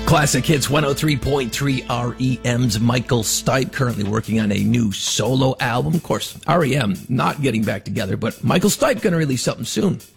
Classic Hits 103.3 REM's Michael Stipe currently working on a new solo album. Of course, REM not getting back together, but Michael Stipe going to release something soon.